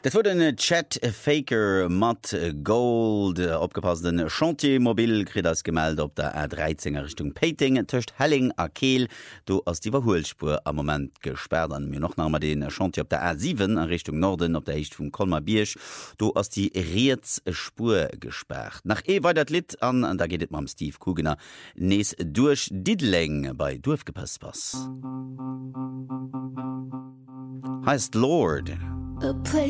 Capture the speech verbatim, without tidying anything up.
Dat wurde den Chat Faker mat Gold opgepasst den Chantiermobil krit das gemeld op der A dreizehner Richtung Peting töcht Helling a Keel do ass die Verholspur am moment gesperrt an mir noch nachmer den Chantier op der A sieben an Richtung Norden op der Echt vum Kolmar Biersch do ass die Reetsspur gesperrt. Nach e war dat Lit an an da gehtt mam Steve Kugener nees durch Didling bei Durfgepasspass. Heißt Lord.